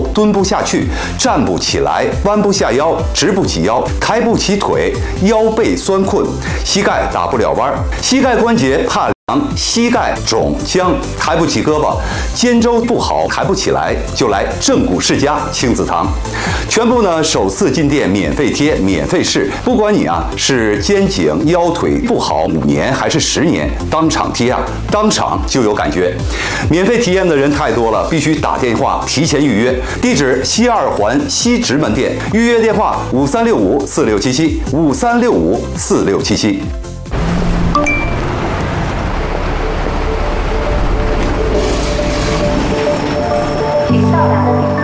蹲不下去，站不起来，弯不下腰，直不起腰，抬不起腿，腰背酸困，膝盖打不了弯，膝盖关节怕膝盖肿僵，抬不起胳膊，肩周不好，抬不起来，就来正骨世家亲子堂，全部呢首次进店免费贴，免费试，不管你是肩颈腰腿不好5年还是10年，当场贴当场就有感觉。免费体验的人太多了，必须打电话提前预约。地址西2环西直门店，预约电话5365467753654677。 请到达的